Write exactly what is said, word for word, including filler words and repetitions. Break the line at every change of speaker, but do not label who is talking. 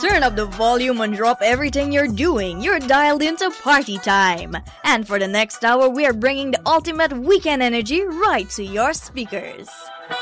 Turn up the volume and drop everything you're doing. You're dialed into party time. And for the next hour, we are bringing the ultimate weekend energy right to your speakers.